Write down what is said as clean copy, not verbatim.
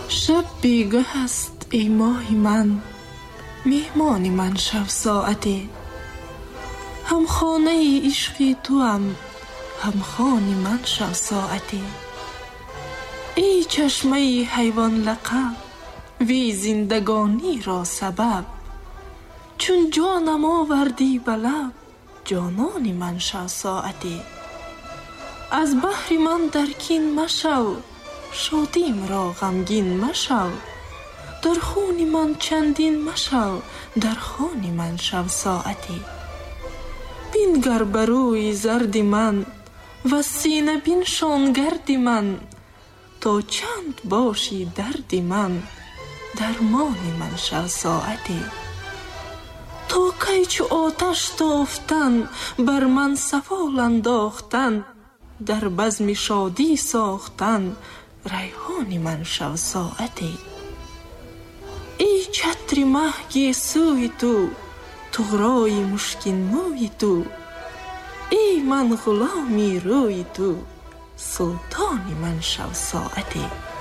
شب بیگه است ای ماه من، میهمان من شب ساعتی. هم خانه عشق تو هم خان من شب ساعتی. ای چشمه حیوان لقب، وی زندگانی را سبب. چون جانم آوردی به لب، جانان من شب ساعتی. از بحر من در کین مشو، شادیم را غمگین مشو. در خون من چندین مشو، در خان من شب ساعتی. بینگر بروی زرد من، و سینه بین شانگرد من. تا چند باشی درد من، درمان من شب ساعتی. تا کی چو آتش تافتن، بر من سفال انداختن. در بزم شادی ساختن، ریحان من شب ساعتی. ای چتر مه گیسوی تو، طغرای مشکین موی تو. ای من غلامی روی تو، سلطان من شب ساعتی.